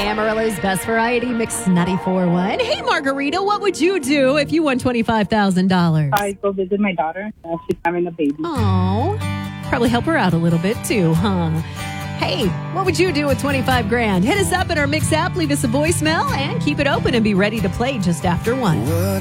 Amarillo's Best Variety Mix 94.1. Hey, Margarita, what would you do if you won $25,000? I go visit my daughter. She's having a baby. Oh, probably help her out a little bit too, huh? Hey, what would you do with 25 grand? Hit us up in our Mix app, leave us a voicemail, and keep it open and be ready to play just after 1.